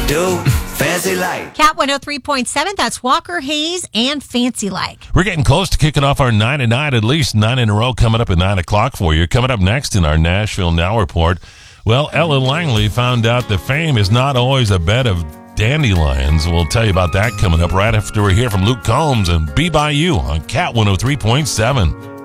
do fancy like. Cat 103.7, that's Walker Hayes and Fancy Like. We're getting close to kicking off our 9 at 9, at least 9 in a row coming up at 9 o'clock for you. Coming up next in our Nashville Now report, well, Ellen Langley found out that fame is not always a bed of dandelions. We'll tell you about that coming up right after we hear from Luke Combs and Be By You on Cat 103.7.